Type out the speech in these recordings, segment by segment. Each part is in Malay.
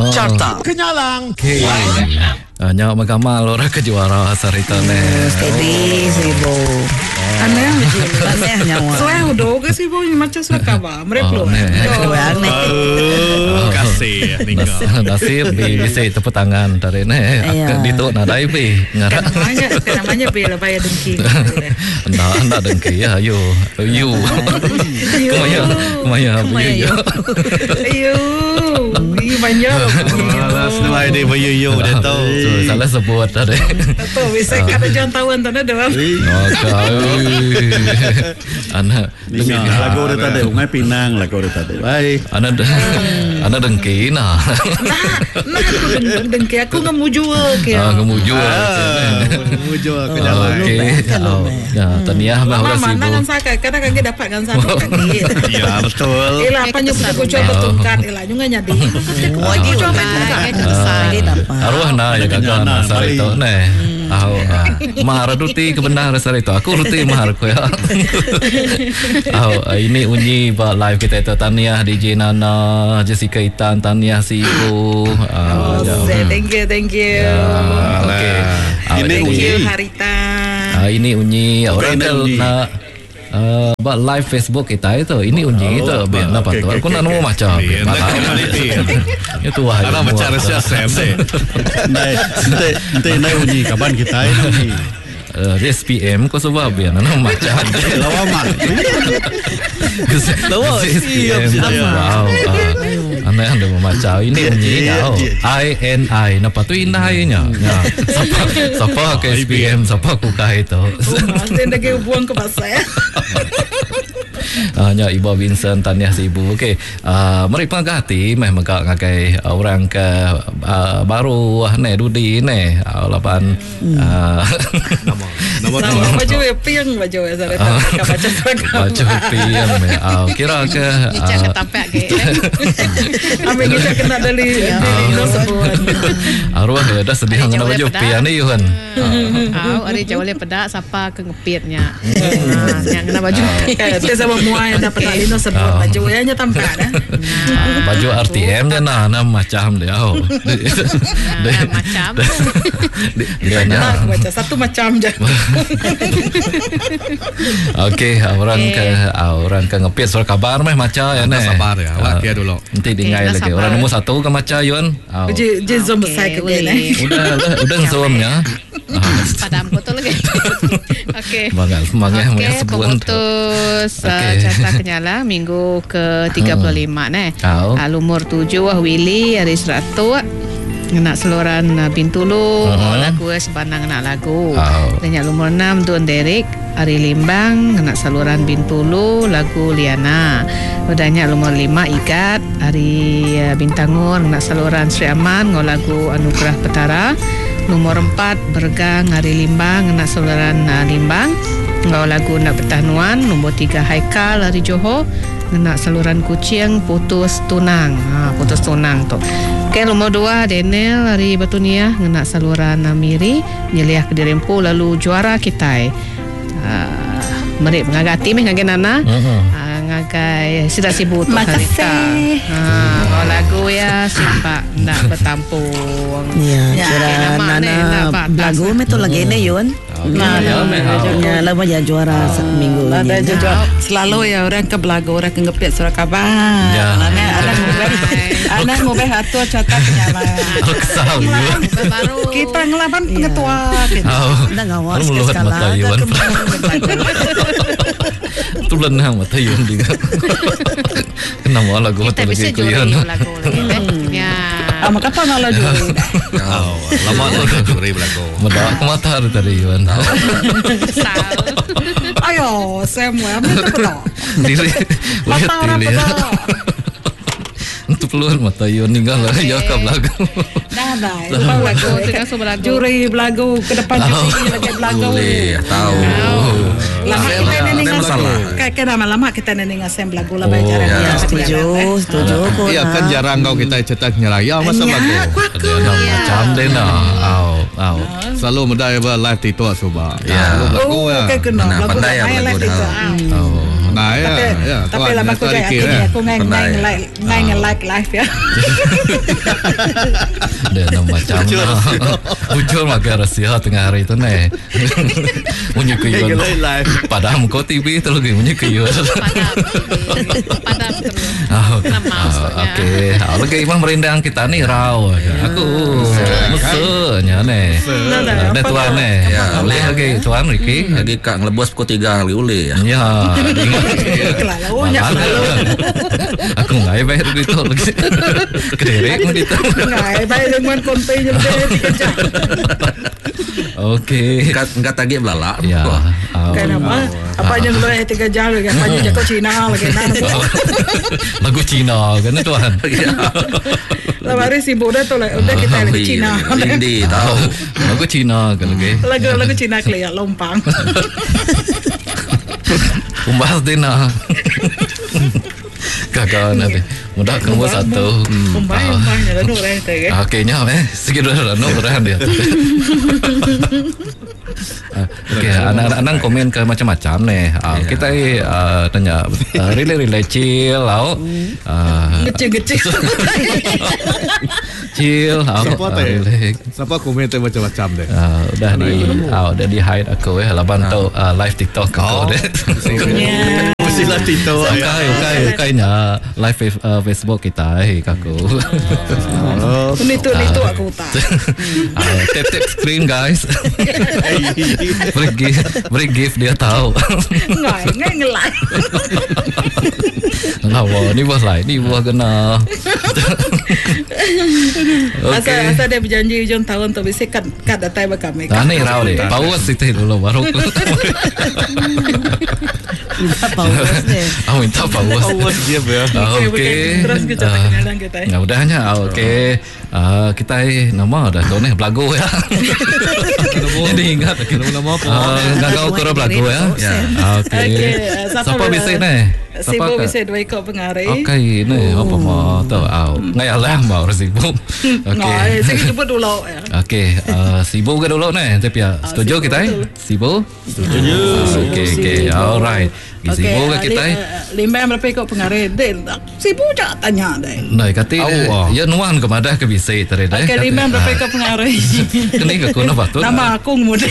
Carta Kenyalang. Okay. Nyawa magamal orang ke juara sarita ne. Steady Sibo. Aneh Aneh nyawa. Soalnya udah ke sih boy macam suka kabar. Mereka Kasih Nasib bisa tepuk tangan dari ne. Dito nadai bi ngarak. Namanya bila bayar dengki. Anda dengki ya ayo. Kumaya. Ayo. Ini banyak. Setelah ini bayu dah tahu. Salah sebut tadi. Tahu bisa kata jangan tahuan tanda doang. Anak lagu udah tadi, Ungai Pinang lagu udah tadi. Baik. Anak dengki nah aku dengki aku ngemuju ke. Ngemuju. Ngemuju ke jalan. Ya, taniah mah udah sibuk. Mana kan saya kadang kan dapat kan saya. Ya betul. Ilah apa nyuruh coba tungkat ilah juga nyadi. Wajib coba Arwah na ya kakak na sarito ne. Mahar ruti kebenar sarito. Aku ruti mahar ko ya. Ini Unyi buat live kita itu Taniah DJ Nana, Jessica Itan, Taniah Sibu. Thank you. Okay. Ini Unyi Harita. Ini Unyi orang nak buat live Facebook kita itu. Ini Unyi itu biar apa tu? Aku nak nemu macam. Itu wah. Karena macam resep deh. Nanti Unyi kapan kita ini? SPM kau sebab biar nana macam. Lawama. SPM. Wow. Anda yang dah macam ini Unyi kau. INI. Napa tu inainya? Siapa ke SPM? Siapa aku kah itu? Masih nak buang ke pasar. Hanya Ibu Vincent Taniah Sibu. Okey. Mari penghati memang ngakai orang ke baru ne Dudi ne lapan nama baju piang baju saya baca seragam. Baju piang kira ke Icak ketapak ke. Ambil kita kena dari sebut. Arwah ya dah sedih dengan baju piang ni Yuhan. Hari jauh le pedak siapa ke ngepitnya. Yang kena baju. Kita sama muai dapat alino sebut baju nya tampak dah. Baju RTM dia nah macam dia. Macam. Dia nak baca satu macam je. Okey, orang ke ngepit surat kabar meh macam ya ne. Sabar ya, awak dia dulu. Nanti dengai lagi. Orang nombor 1 ke macam Yun. Je zoom besar ke dia. Udah zoomnya. Padam betul lagi. Okey. Semangat pemutus carta Kenyalang minggu ke-35 ne. Umur 7 Willy hari 100 nak seluruhan Bintulu lagu sebanang nak lagu. Dan umur 6 Don Derek Ari Limbang nak saluran Bintulu lagu Liana. Udahnya umur 5 Ikat Ari Bintangur nak saluran Sri Aman ngau lagu Anugerah Petara. Nomor 4 Bergang Ari Limbang nak saluran Limbang ngau lagu Nak Pertahanuan. Nombor 3 Haikal Ari Johor nak saluran Kucing Putus Tunang. Putus Tunang tu. Okay, nombor 2 Daniel Ari Batunia nak saluran Miri Nyeliah Kedirempu lalu juara kita. Mereka mengagati ngagai Nana. Ngagai sudah sibuk tu makasih. Lagu ya simpak nak bertampung. Ya, Nana lagu metu lagi ne Yun. Ya, lama ya juara minggu ini. Selalu ya orang ke belagu orang ke ngepit surat kabar. Anak mau atur carta Kenyalang. Kita ngelaban pengetua. Dah ngawas ke skala. Tu lenang mata Yun juga. Kenapa lagu mata lagi ku Yun? Ya. Maka apa ngalah juri? Lama tu juri lagu. Mudah ke mata tadi Yun. Ayo, semua betul. Diri. Mata orang betul. Untuk peluang mata Yun tinggal ya ke belagu. Dah. Belagu dengan sebelagu. Juri belagu ke depan juri lagi belagu. Boleh tahu. Lama kita ni masalah. Kayak lama kita ni ngasem belagu lah bacaran dia. Setuju. Iya kan jarang kau kita cetak nyeraya masa belagu. Ada macam dena. Selalu medai live itu coba. Ya. Kayak kena. Pandai belagu dah. Nah ya. Tapi lama aku dah aku ngai like live ya. Dia macam Bujur makan rahsia tengah hari tu nih. Punya kuyuan. Padam kau TV tu lagi punya kuyuan. Padam terus. Okey. Lagi imam merindang kita ni raw. Aku musuhnya nih. Ada tuan nih. Boleh lagi tuan Ricky. Lagi kak ngelebos pukul 3 kali boleh ya. Ya. Kelawanya Aku ngai bayar gitu lagi. Kederek gitu. ngai bayar dengan kontainer dia dikejar. Okey. Enggak tagih belala. Ya. Kenapa? Apa yang lu 3 jam lagi? Apa yang jago Cina lagi? Lagu Cina kan tuan. Lamari si Buddha tu lah. Udah kita lagi Cina. Hindi tahu. Lagu Cina kan lagi. Lagu Cina kelihatan lompang. Umbas dina. Kakak nanti mudah kamu satu. Umpanya dah orang tu. Okey nya sikit dah orang dia. Okey, anak-anak komen ke macam-macam nih. Kita tanya really chill lau. Ngecil-ngecil. Chill lau. Siapa komen tu macam-macam deh. Udah di hide aku laban tu live TikTok aku deh. Sila TikTok. Kayaknya live Facebook kita kaku. Itu aku tak. Tap screen guys. Beri gift dia tahu. Ngelak. Lawa ni bos lain ni buah kena. Asa dia berjanji hujung tahun tu bisa kad datai kami. Ani raw deh. Paus itu dulu baru. Minta paus. Paus dia ya. Okey. Terus kita kenalan kita. Ya udahnya okey. Kita nama dah tahu nih belagu ya. Jadi ingat nama apa? Gagal kurang belagu ya. Okey. Siapa bisa nih? Sibuk bisa 2 ekor pengarai. Okey, ni apa mau tahu? Ngai alah mau sibuk. Okey. Saya jumpa dulu. Okey, sibuk ke dulu nih? Tapi setuju kita? Sibuk? Setuju. Okey, alright. Sibuk ke kita? 5 berapa ekor pengarai? Sibuk tak tanya deh. Nah, kata ya nuan kemada ke bisa tadi deh. Okey, 5 berapa ekor pengarai? Kini ke kuna patut. Nama aku muda.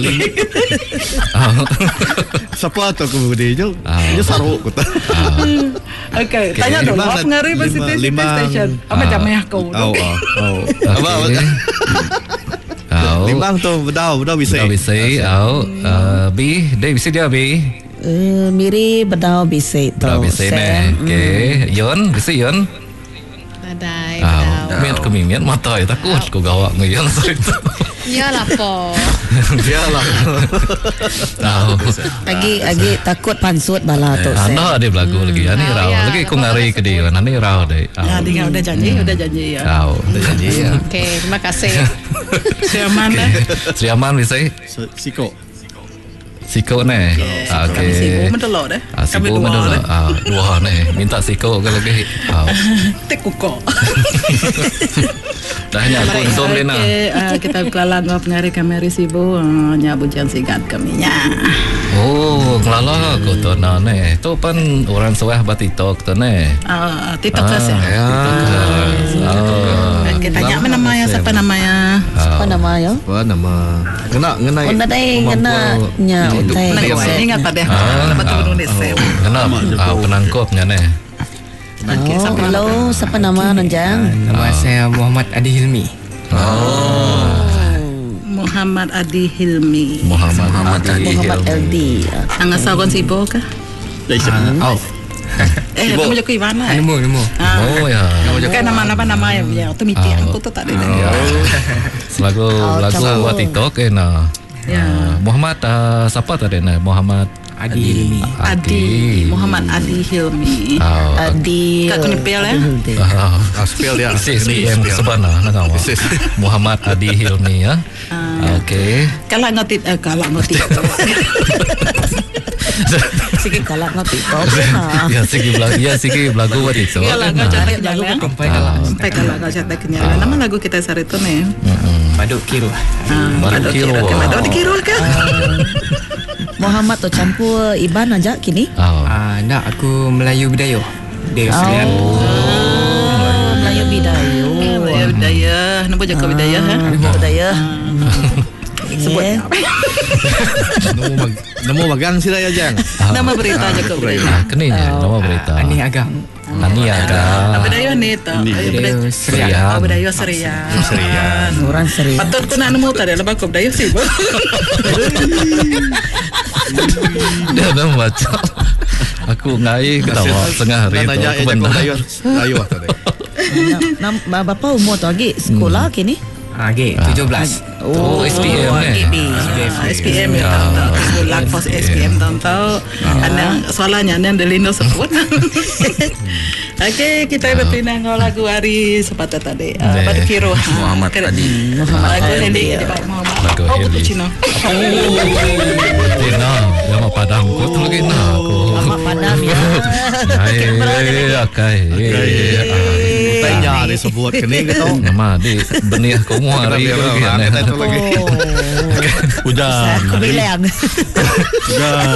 Siapa tu kemudian je? Dia saruk kota. Okey, tanya dulu pengarai bus station. Apa jamnya aku? Limbang tu bedau bisa. Bedau bisa. Bi, dia bisa dia bi. Miri bedau bisa tu. Bedau bisa ni. Okey, Yon bisa Yon. Badai. Miat kemimian mata ya takut ku gawak ngayon cerita. Yalah po. Biarlah. Agi takut pansut bala tu. Anda ada belagu lagi. Ani raw. Lagi ku ngari ke dia. Ani raw deh. Ya, dia udah janji ya. Udah janji ya. Okey, terima kasih. Siaman dah. Siaman bisa. Siko ni. Okey. Sibuk mendelok dah. Sibuk mendelok. Dua ni. Minta siko ke lagi. Tekuko. Dahnya aku untung dia nak. Kita kelalang pengarai kamera sibuk. Nyabu jangan sigat kaminya. Oh, kelala aku tu na ni. Tu pan orang sewah bat TikTok tu ni. TikTok saya. Kita tanya apa namanya? Siapa namanya? Apa namanya? Apa nama? Kena nya utai. Ingat tak deh? Betul nulis saya. Kenapa? Penangkapnya ni. Hello, siapa nama Nanjang? Nama saya Muhammad Adi Hilmi. Muhammad Adi Hilmi. Muhammad LD. Angga sagon sibuk kah? Kamu jago Ivana. Nemu. Oh ya. Kan nama ya. Tu miti aku tu tak ada. Selagu lagu buat TikTok na. Muhammad siapa tadi na? Muhammad Adi Hilmi. Muhammad Adi Hilmi. Adi. Kak kunipel ya? Spell dia. SPM sebenarnya nak awak. Muhammad Adi Hilmi ya. Okey. Kalau ngotit. Sikit kalak ngotit. Ya sikit belagu buat itu. Kalau ngajak lagu Sampai kalau ngajak lagu Nama lagu kita sehari tu ni. Badut Kiro. Badut Kiro. Badut Kiro ke? Muhammad tu campur Iban aja kini. Nak aku Melayu Bidayuh. Dia Serian. Melayu Bidayuh. Melayu Bidayuh. Nampak Joko Bidayuh ha? Bidayuh. Sebut Nemu bagang sila ya jang. Nama berita Joko Bidayuh. Keninya nama berita. Ani Agam. Ani Agam. Bidayuh ni tu. Bidayuh Serian. Bidayuh Serian. orang Serian. Patut ku nak nemu tadi lepas aku Bidayuh sih. Dia dah baca. Aku ngai ketawa tengah hari tu. Tanya Aku benar. Ayo tadi. Bapa umur tu lagi sekolah kini. G 17. Oh, SPM SPM ya tahu. Sekolah pos SPM tahu. Anak soalannya anak delino sebut. Okey, kita berpindah ke lagu hari sepatah tadi. Badut Kiro. Muhammad Adi. Lagu Heli di Pak Muhammad. Lagu Oh, Heli. Cina. Tina, dia mau padam ko tu lagi na ko. Lama padam ya. Akai. Tanya disebut kening gitu. Nama di benih kamu hari Itu lagi. Hujan. Aku bilang. Hujan.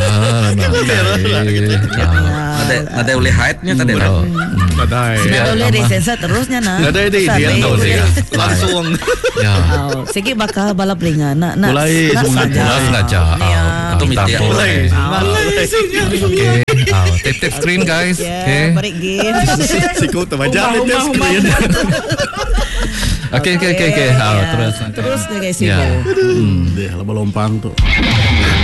Ada oleh haidnya tadi. Badai. Sudah boleh resensor terusnya nak. Ada ini dia langsung. Ya. Sikit bakal balap ringan. Nak Mulai sengaja. Itu media. Okey. Tap screen guys. Okey. Balik game. Sikut terbaca di screen. Okey. Terus. Terus guys. Ya. Dia lompang tu.